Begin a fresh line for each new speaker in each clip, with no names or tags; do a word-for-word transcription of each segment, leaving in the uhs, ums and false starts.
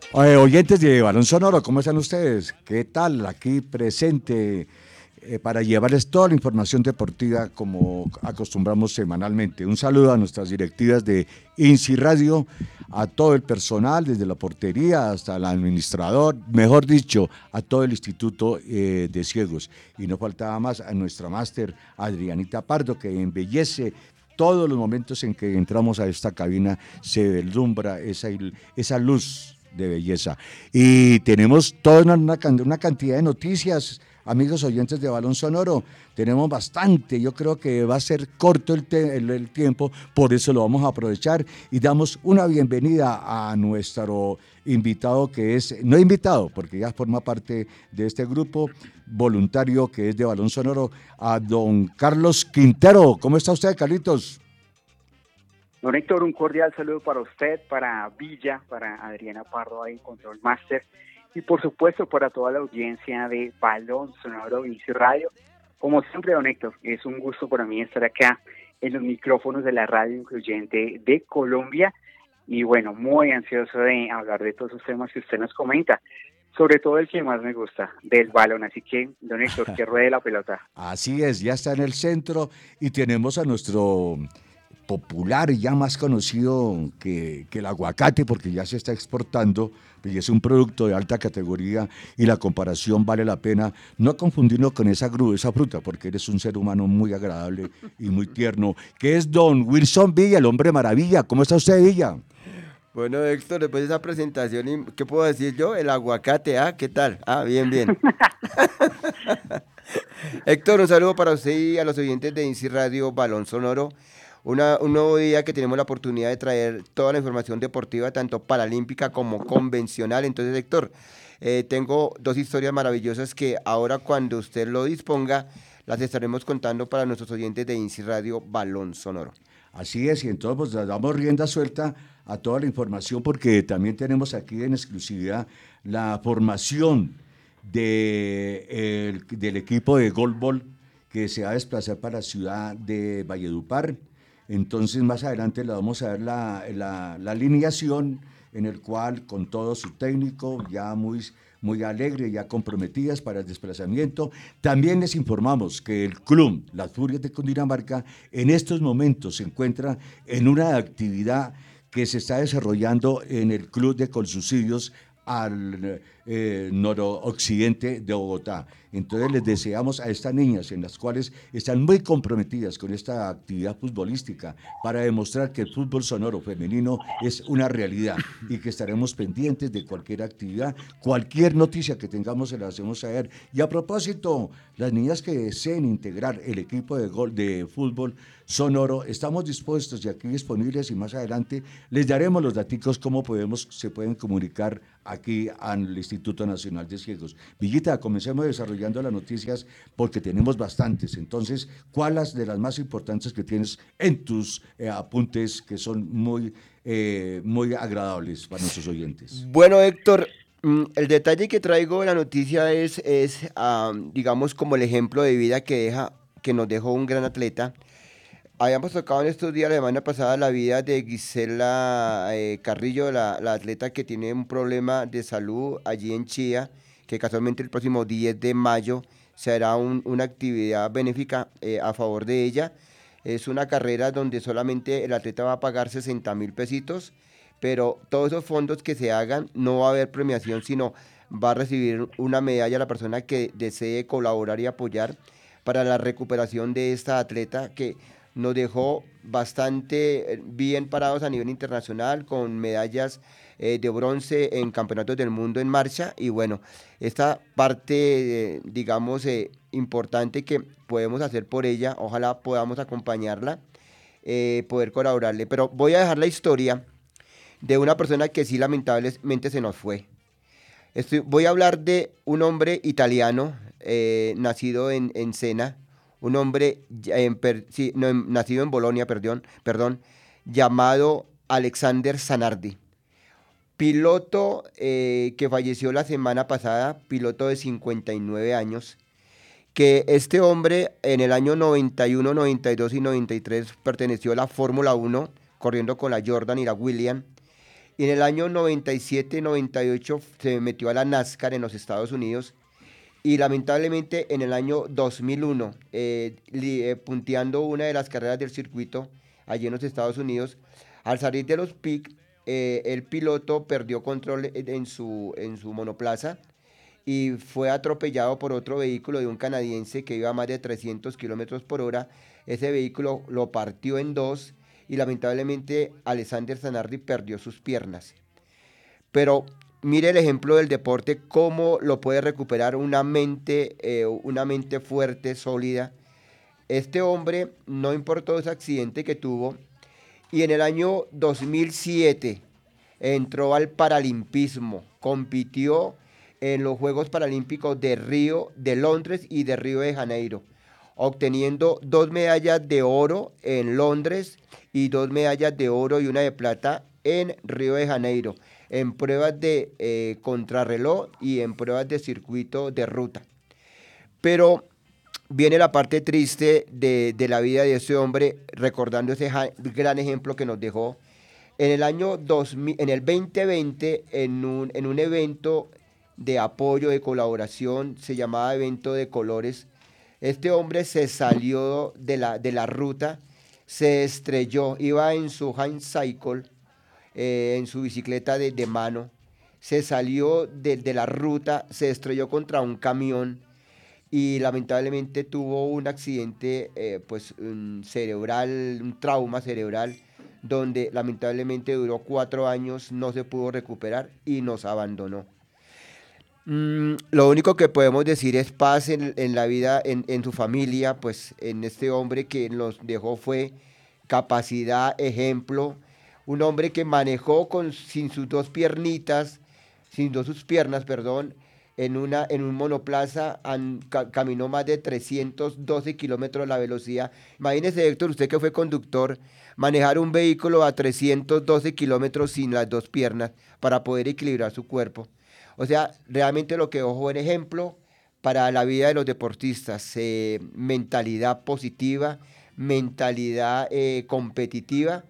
Eh, oyentes de Balón Sonoro, ¿cómo están ustedes? ¿Qué tal? Aquí presente eh, para llevarles toda la información deportiva como acostumbramos semanalmente. Un saludo a nuestras directivas de INSI Radio, a todo el personal, desde la portería hasta el administrador, mejor dicho, a todo el Instituto eh, de Ciegos. Y no faltaba más a nuestra máster Adrianita Pardo, que embellece todos los momentos en que entramos a esta cabina, se deslumbra esa, esa luz de belleza. Y tenemos toda una, una, una cantidad de noticias, amigos oyentes de Balón Sonoro. Tenemos bastante, yo creo que va a ser corto el, te, el, el tiempo, por eso lo vamos a aprovechar y damos una bienvenida a nuestro invitado que es, no invitado, porque ya forma parte de este grupo voluntario que es de Balón Sonoro, a don Carlos Quintero. ¿Cómo está usted, Carlitos?
Don Héctor, un cordial saludo para usted, para Villa, para Adriana Pardo ahí en Control Master y por supuesto para toda la audiencia de Balón Sonoro INSI Radio. Como siempre, don Héctor, es un gusto para mí estar acá en los micrófonos de la radio incluyente de Colombia y bueno, muy ansioso de hablar de todos esos temas que usted nos comenta, sobre todo el que más me gusta, del balón. Así que, don Héctor, que ruede la pelota.
Así es, ya está en el centro y tenemos a nuestro popular y ya más conocido que, que el aguacate, porque ya se está exportando y es un producto de alta categoría y la comparación vale la pena. No confundirlo con esa, esa fruta, porque eres un ser humano muy agradable y muy tierno, que es don Wilson Villa, el hombre maravilla. ¿Cómo está usted, Villa?
Bueno, Héctor, después de esa presentación, ¿qué puedo decir yo? El aguacate, ¿ah? ¿Qué tal? Ah, bien, bien. Héctor, un saludo para usted y a los oyentes de INSI Radio Balón Sonoro. Una, un nuevo día que tenemos la oportunidad de traer toda la información deportiva, tanto paralímpica como convencional. Entonces, Héctor, eh, tengo dos historias maravillosas que ahora cuando usted lo disponga, las estaremos contando para nuestros oyentes de INSI Radio Balón Sonoro.
Así es, y entonces pues, damos rienda suelta a toda la información porque también tenemos aquí en exclusividad la formación de, el, del equipo de Goalball que se va a desplazar para la ciudad de Valledupar. Entonces más adelante le vamos a ver la, la, la alineación en el cual con todo su técnico ya muy, muy alegre, ya comprometidas para el desplazamiento. También les informamos que el club, las Furias de Cundinamarca, en estos momentos se encuentra en una actividad que se está desarrollando en el Club de Consubsidios al eh, noroccidente de Bogotá. Entonces les deseamos a estas niñas, en las cuales están muy comprometidas con esta actividad futbolística, para demostrar que el fútbol sonoro femenino es una realidad y que estaremos pendientes de cualquier actividad, cualquier noticia que tengamos se la hacemos saber. Y a propósito, las niñas que deseen integrar el equipo de, gol, de fútbol sonoro, estamos dispuestos y aquí disponibles y más adelante les daremos los datos cómo podemos, se pueden comunicar aquí al Instituto Nacional de Ciegos. Villita, comencemos desarrollando las noticias porque tenemos bastantes. Entonces, ¿cuáles de las más importantes que tienes en tus eh, apuntes que son muy, eh, muy agradables para nuestros oyentes?
Bueno, Héctor, el detalle que traigo de la noticia es, es um, digamos, como el ejemplo de vida que, deja, que nos dejó un gran atleta. Habíamos tocado en estos días, la semana pasada, la vida de Gisela eh, Carrillo, la, la atleta que tiene un problema de salud allí en Chía, que casualmente el próximo diez de mayo se hará un, una actividad benéfica eh, a favor de ella. Es una carrera donde solamente el atleta va a pagar sesenta mil pesitos, pero todos esos fondos que se hagan no va a haber premiación, sino va a recibir una medalla la persona que desee colaborar y apoyar para la recuperación de esta atleta que nos dejó bastante bien parados a nivel internacional con medallas eh, de bronce en campeonatos del mundo en marcha. Y bueno, esta parte, eh, digamos, eh, importante que podemos hacer por ella, ojalá podamos acompañarla, eh, poder colaborarle. Pero voy a dejar la historia de una persona que sí lamentablemente se nos fue. Estoy, voy a hablar de un hombre italiano, eh, nacido en, en Sena, un hombre en, per, sí, no, nacido en Bolonia, perdón, perdón, llamado Alexander Zanardi. Piloto eh, que falleció la semana pasada, piloto de cincuenta y nueve años, que este hombre en el año noventa y uno, noventa y dos y noventa y tres perteneció a la Fórmula uno, corriendo con la Jordan y la Williams, y en el año noventa y siete noventa y ocho se metió a la NASCAR en los Estados Unidos, y lamentablemente en el año dos mil uno, eh, li- eh, punteando una de las carreras del circuito allí en los Estados Unidos, al salir de los pits, eh, el piloto perdió control en en su, en su monoplaza y fue atropellado por otro vehículo de un canadiense que iba a más de trescientos kilómetros por hora. Ese vehículo lo partió en dos y lamentablemente Alexander Zanardi perdió sus piernas. Pero mire el ejemplo del deporte, cómo lo puede recuperar una mente, eh, una mente fuerte, sólida. Este hombre, no importó ese accidente que tuvo, y en el año dos mil siete entró al paralimpismo, compitió en los Juegos Paralímpicos de Río, de Londres y de Río de Janeiro, obteniendo dos medallas de oro en Londres y dos medallas de oro y una de plata en Río de Janeiro, en pruebas de eh, contrarreloj y en pruebas de circuito de ruta. Pero viene la parte triste de, de la vida de ese hombre, recordando ese ja- gran ejemplo que nos dejó. En el año dos mil, en el veinte veinte, en un, en un evento de apoyo, de colaboración, se llamaba Evento de Colores, este hombre se salió de la, de la ruta, se estrelló, iba en su hand cycle, eh, en su bicicleta de, de mano, se salió de, de la ruta, se estrelló contra un camión y lamentablemente tuvo un accidente eh, pues, un cerebral, un trauma cerebral, donde lamentablemente duró cuatro años, no se pudo recuperar y nos abandonó. Mm, lo único que podemos decir es paz en, en la vida, en, en su familia, pues en este hombre que nos dejó fue capacidad, ejemplo, un hombre que manejó con, sin sus dos piernitas, sin dos sus piernas, perdón, en, una, en un monoplaza, an- ca- caminó más de trescientos doce kilómetros la velocidad. Imagínese, Héctor, usted que fue conductor, manejar un vehículo a trescientos doce kilómetros sin las dos piernas para poder equilibrar su cuerpo. O sea, realmente lo que ojo en ejemplo para la vida de los deportistas, eh, mentalidad positiva, mentalidad eh, competitiva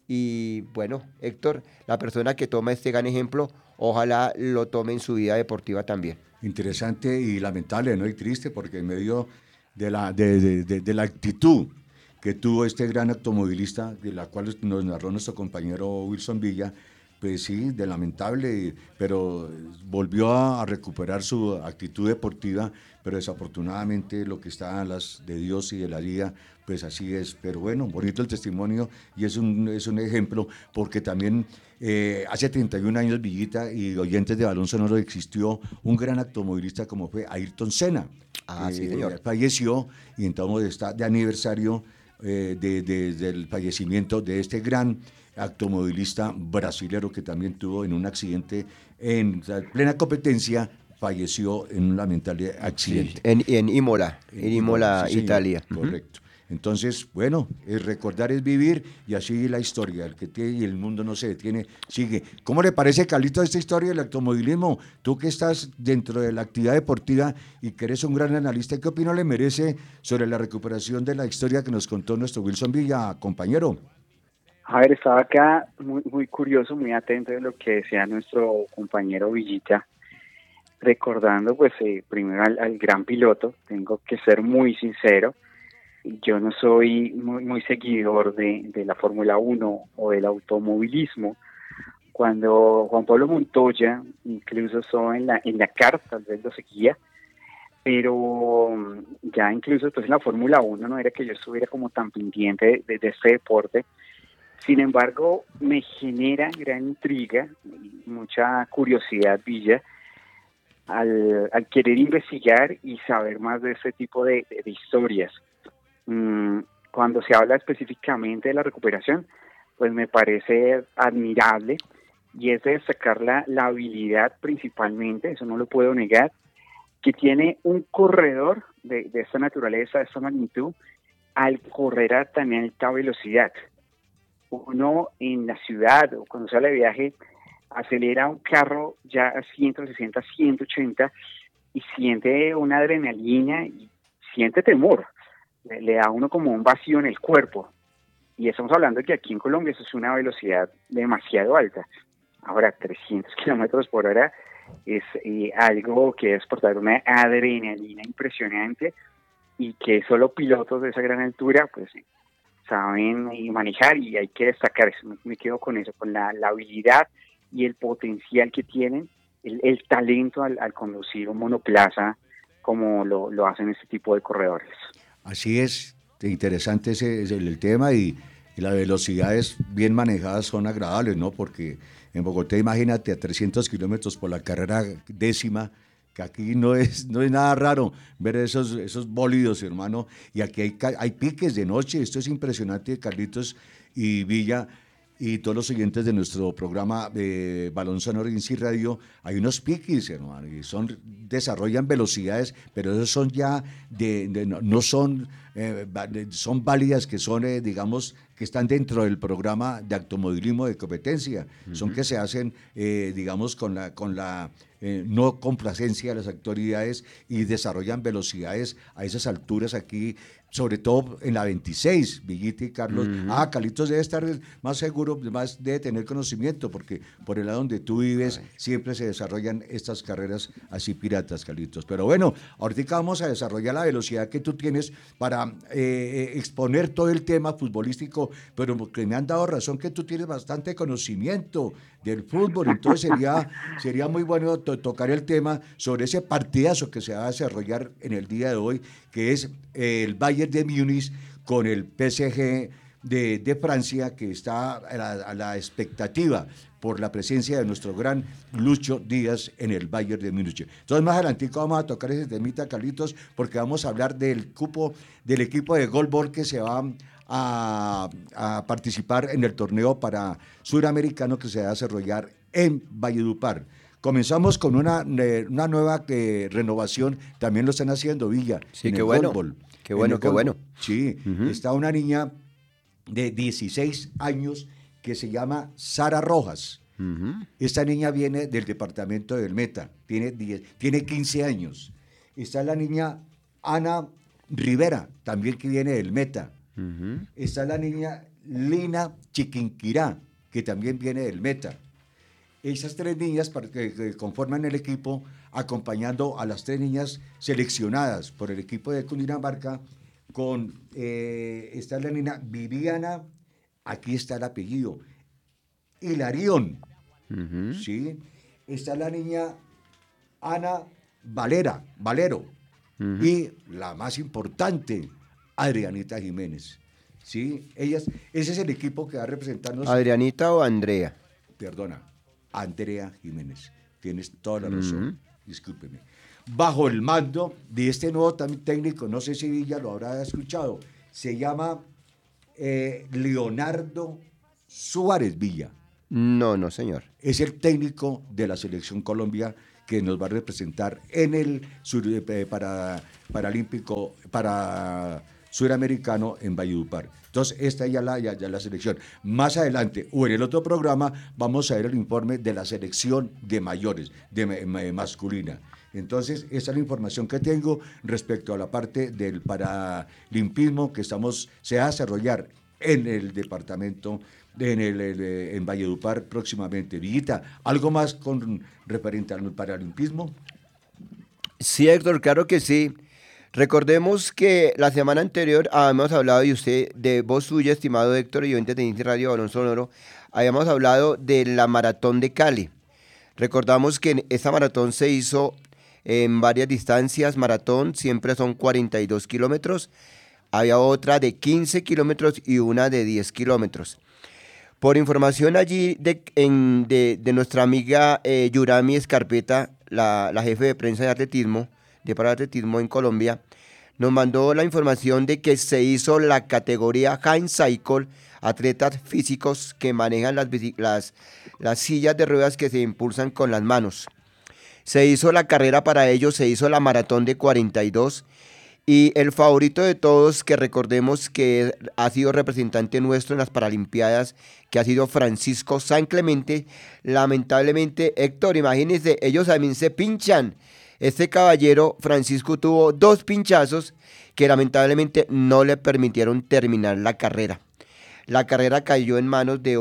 y bueno, Héctor, la persona que toma este gran ejemplo, ojalá lo tome en su vida deportiva también.
Interesante y lamentable, ¿no? Y triste, porque en medio de la, de, de- de- de la actitud que tuvo este gran automovilista, de la cual nos narró nuestro compañero Wilson Villa, pues sí, de lamentable, pero volvió a, a recuperar su actitud deportiva, pero desafortunadamente lo que está en las de Dios y de la liga, pues así es. Pero bueno, bonito el testimonio y es un, es un ejemplo, porque también eh, hace treinta y un años, Villita y oyentes de Balón Sonoro, existió un gran automovilista como fue Ayrton Senna,
Ah, sí,
que
señor.
falleció y entonces está de aniversario eh, de, de- del fallecimiento de este gran automovilista brasilero que también tuvo en un accidente en la plena competencia, falleció en un lamentable
Sí,
accidente.
en, en Imola,
En
en
Imola,
Imola,
sí señor,
Italia. Ujú.
correcto. Entonces, bueno, es recordar es vivir y así la historia, el que tiene y el mundo no se detiene, sigue. ¿Cómo le parece, Carlito, esta historia del automovilismo? Tú que estás dentro de la actividad deportiva y que eres un gran analista, ¿qué opinión le merece sobre la recuperación de la historia que nos contó nuestro Wilson Villa, compañero?
A ver, estaba acá muy, muy curioso, muy atento de lo que decía nuestro compañero Villita, recordando pues eh, primero al, al gran piloto. Tengo que ser muy sincero, yo no soy muy, muy seguidor de, de la Fórmula uno o del automovilismo. Cuando Juan Pablo Montoya, incluso so en la, en la carta, tal vez lo seguía, pero mm, ya incluso pues en la Fórmula uno no era que yo estuviera como tan pendiente de, de, de este deporte. Sin embargo, me genera gran intriga y mucha curiosidad, Villa, al, al querer investigar y saber más de este tipo de, de, de historias. Mm, cuando se habla específicamente de la recuperación, pues me parece admirable y es de destacar la, la habilidad principalmente, eso no lo puedo negar, que tiene un corredor de, de esta naturaleza, de esta magnitud, al correr a tan alta velocidad. Uno en la ciudad o cuando sale de viaje acelera un carro ya a ciento sesenta, ciento ochenta y siente una adrenalina y siente temor. Le, le da a uno como un vacío en el cuerpo. Y estamos hablando de que aquí en Colombia eso es una velocidad demasiado alta. Ahora, trescientos kilómetros por hora es eh, algo que es portar una adrenalina impresionante y que solo pilotos de esa gran altura pues saben eh, manejar, y hay que destacar eso. Me, me quedo con eso, con la, la habilidad y el potencial que tienen, el, el talento al, al conducir un monoplaza como lo, lo hacen este tipo de corredores.
Así es, interesante ese, ese el tema, y, y las velocidades bien manejadas son agradables, ¿no? Porque en Bogotá, imagínate, a trescientos kilómetros por la carrera décima, que aquí no es, no es nada raro ver esos, esos bólidos, hermano, y aquí hay, hay piques de noche. Esto es impresionante, Carlitos y Villa, y todos los siguientes de nuestro programa de Balón Sonoro en C Radio. Hay unos piques, hermano, y son, desarrollan velocidades, pero esos son ya, de, de no, no son, eh, son válidas, que son, eh, digamos, que están dentro del programa de automovilismo de competencia. Uh-huh. Son que se hacen, eh, digamos, con la, con la eh, no complacencia de las autoridades, y desarrollan velocidades a esas alturas aquí, sobre todo en la veintiséis, Villita y Carlos. Uh-huh. Ah, Carlitos debe estar más seguro, más debe tener conocimiento, porque por el lado donde tú vives Ay. siempre se desarrollan estas carreras así piratas, Carlitos. Pero bueno, ahorita vamos a desarrollar la velocidad que tú tienes para eh, exponer todo el tema futbolístico, pero que me han dado razón que tú tienes bastante conocimiento del fútbol, entonces sería, sería muy bueno to- tocar el tema sobre ese partidazo que se va a desarrollar en el día de hoy, que es eh, el Bayern de Múnich con el P S G de, de Francia, que está a la, a la expectativa por la presencia de nuestro gran Lucho Díaz en el Bayern de Múnich. Entonces, más adelantico vamos a tocar ese temita, Carlitos, porque vamos a hablar del cupo del equipo de Goalball que se va a, a participar en el torneo para suramericano que se va a desarrollar en Valledupar. Comenzamos con una, una nueva eh, renovación, también lo están haciendo, Villa,
sí,
en
qué
el
bueno,
Goalball.
qué bueno, qué bueno.
Sí, uh-huh. Está una niña de dieciséis años que se llama Sara Rojas. Uh-huh. Esta niña viene del departamento del Meta, tiene, diez, tiene quince años. Está la niña Ana Rivera, también que viene del Meta. Uh-huh. Está la niña Lina Chiquinquirá, que también viene del Meta. Esas tres niñas que conforman el equipo, acompañando a las tres niñas seleccionadas por el equipo de Cundinamarca, con eh, está la niña Viviana, aquí está el apellido, Hilarión, uh-huh. ¿sí? Está la niña Ana Valera, Valero, uh-huh. y la más importante, Adrianita Jiménez, ¿sí? Ellas, ese es el equipo que va a representarnos.
¿Adrianita o Andrea?
Perdona, Andrea Jiménez, tienes toda la razón, uh-huh. discúlpeme. Bajo el mando de este nuevo técnico, no sé si Villa lo habrá escuchado, se llama eh, Leonardo Suárez Villa.
No, no, señor.
Es el técnico de la Selección Colombia que nos va a representar en el sur, eh, para, paralímpico, para suramericano en Valledupar. Entonces, esta ya la, ya, ya la selección. Más adelante, o en el otro programa, vamos a ver el informe de la selección de mayores, de, de masculina. Entonces, esa es la información que tengo respecto a la parte del paralimpismo que estamos, se va a desarrollar en el departamento, en, el, el, en Valledupar próximamente. Villita, ¿algo más con referente al paralimpismo?
Sí, Héctor, claro que sí. Recordemos que la semana anterior habíamos hablado, y usted, de voz suya, estimado Héctor, y oyente de Inti Radio Balón Sonoro, habíamos hablado de la Maratón de Cali. Recordamos que esta maratón se hizo en varias distancias. Maratón siempre son cuarenta y dos kilómetros. Había otra de quince kilómetros y una de diez kilómetros. Por información allí de, en, de, de nuestra amiga eh, Yurami Escarpeta, la, la jefe de prensa de atletismo, de paraatletismo en Colombia, nos mandó la información de que se hizo la categoría Hand Cycle, atletas físicos que manejan las, las, las sillas de ruedas que se impulsan con las manos. Se hizo la carrera para ellos, se hizo la maratón de cuarenta y dos, y el favorito de todos, que recordemos que ha sido representante nuestro en las Paralimpiadas, que ha sido Francisco San Clemente. Lamentablemente, Héctor, imagínense, ellos también se pinchan. Este caballero, Francisco, tuvo dos pinchazos que lamentablemente no le permitieron terminar la carrera. La carrera cayó en manos de un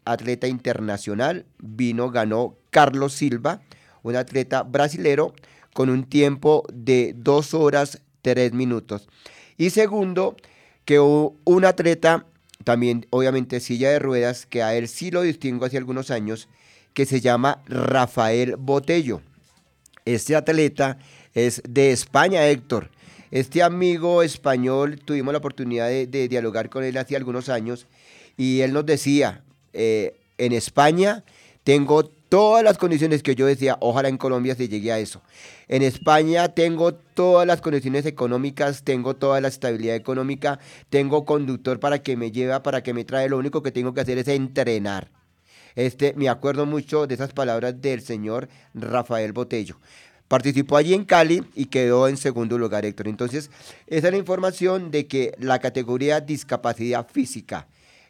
atleta internacional, vino, ganó Carlos Silva, un atleta brasilero, con un tiempo de dos horas tres minutos. Y segundo, que un atleta, también obviamente silla de ruedas, que a él sí lo distingo hace algunos años, que se llama Rafael Botello. Este atleta es de España, Héctor. Este amigo español, tuvimos la oportunidad de, de dialogar con él hace algunos años, y él nos decía, eh, en España tengo todas las condiciones que yo decía, ojalá en Colombia se llegue a eso. En España tengo todas las condiciones económicas, tengo toda la estabilidad económica, tengo conductor para que me lleva, para que me trae, lo único que tengo que hacer es entrenar. Este, me acuerdo mucho de esas palabras del señor Rafael Botello. Participó allí en Cali y quedó en segundo lugar, Héctor. Entonces, esa es la información de que la categoría discapacidad física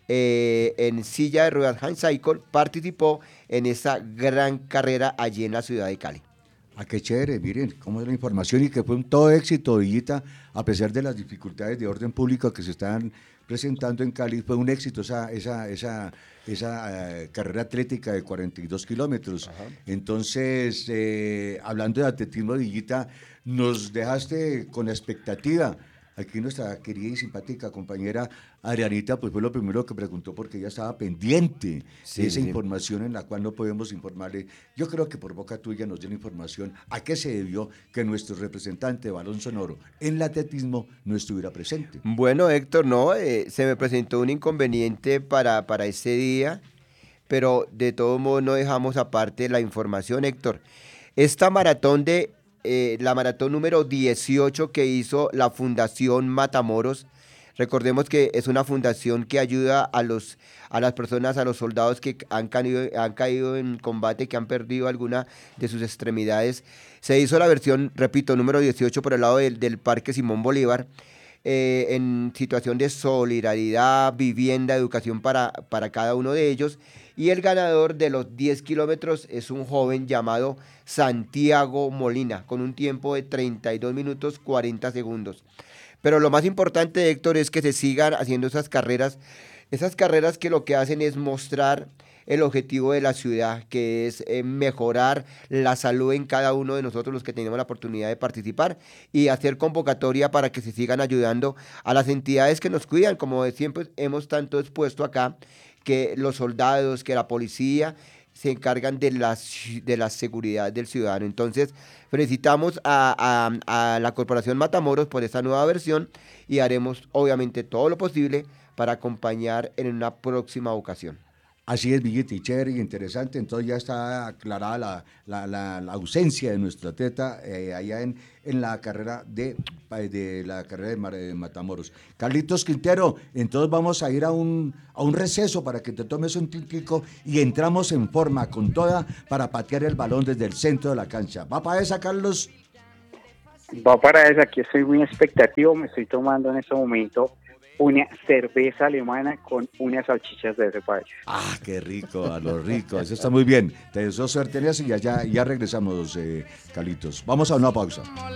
eh, en silla de ruedas hand cycle participó en esa gran carrera allí en la ciudad de Cali.
Ah, qué chévere, miren cómo es la información y que fue un todo éxito, Villita, a pesar de las dificultades de orden público que se están presentando en Cali, fue un éxito esa, esa, esa, esa eh, carrera atlética de cuarenta y dos kilómetros. Ajá. Entonces, eh, hablando de atletismo, Villita, nos dejaste con la expectativa. Aquí nuestra querida y simpática compañera Adrianita, pues fue lo primero que preguntó porque ella estaba pendiente sí, de esa sí. información en la cual no podemos informarle. Yo creo que por boca tuya nos dio la información a qué se debió que nuestro representante de Balón Sonoro en el atletismo no estuviera presente.
Bueno, Héctor, no, eh, se me presentó un inconveniente para, para ese día, pero de todo modo no dejamos aparte la información, Héctor. Esta maratón de... Eh, la maratón número dieciocho que hizo la Fundación Matamoros. Recordemos que es una fundación que ayuda a, los, a las personas, a los soldados que han caído, han caído en combate, que han perdido alguna de sus extremidades. Se hizo la versión, repito, número dieciocho por el lado del, del Parque Simón Bolívar, eh, en situación de solidaridad, vivienda, educación para, para cada uno de ellos. Y el ganador de los diez kilómetros es un joven llamado Santiago Molina, con un tiempo de treinta y dos minutos cuarenta segundos. Pero lo más importante, Héctor, es que se sigan haciendo esas carreras, esas carreras que lo que hacen es mostrar el objetivo de la ciudad, que es eh, mejorar la salud en cada uno de nosotros los que tenemos la oportunidad de participar, y hacer convocatoria para que se sigan ayudando a las entidades que nos cuidan, como siempre hemos tanto expuesto acá, que los soldados, que la policía se encargan de la, de la seguridad del ciudadano. Entonces, felicitamos a, a, a la Corporación Matamoros por esta nueva versión y haremos obviamente todo lo posible para acompañar en una próxima ocasión.
Así es, Villita, y chévere y interesante. Entonces ya está aclarada la, la, la, la ausencia de nuestro atleta eh, allá en, en la carrera de, de la carrera de, Mar, de Matamoros. Carlitos Quintero, entonces vamos a ir a un, a un receso para que te tomes un tintico y entramos en forma con toda para patear el balón desde el centro de la cancha. ¿Va para esa, Carlos?
Va para esa, aquí estoy muy expectativo, me estoy tomando en este momento una cerveza alemana con unas salchichas de ese país.
Ah, qué rico, a lo rico, eso está muy bien. Te deseo suerte en eso y ya, ya regresamos, eh, Carlitos. Vamos a una pausa.